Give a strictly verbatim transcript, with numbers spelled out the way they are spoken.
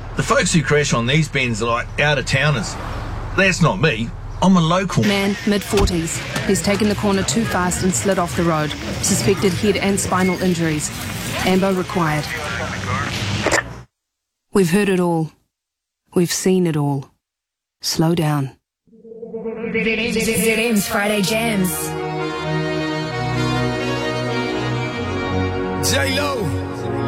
The folks who crash on these bends are like out-of-towners. That's not me. I'm a local. Man, mid-forties. He's taken the corner too fast and slid off the road. Suspected head and spinal injuries. Ambo required. We've heard it all. We've seen it all. Slow down. Z M's Friday Jams. J-Lo.